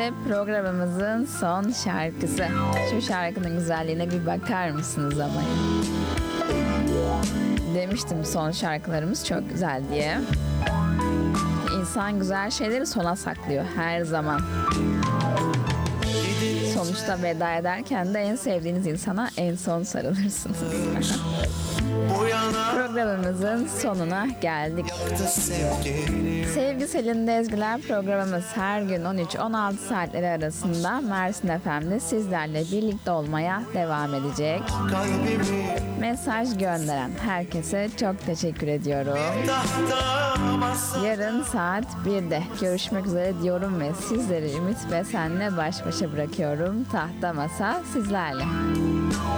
Ve programımızın son şarkısı. Şu şarkının güzelliğine bir bakar mısınız ama ya? Demiştim son şarkılarımız çok güzel diye. İnsan güzel şeyleri sona saklıyor her zaman. Sonuçta veda ederken de en sevdiğiniz insana en son sarılırsınız. Programımızın sonuna geldik. Sevgi Selin'de Ezgiler programımız her gün 13-16 saatleri arasında Mersin FM'de sizlerle birlikte olmaya devam edecek. Mesaj gönderen herkese çok teşekkür ediyorum. Yarın saat 1'de görüşmek üzere diyorum ve sizleri Ümit ve senle baş başa bırakıyorum. Tahta Masa sizlerle.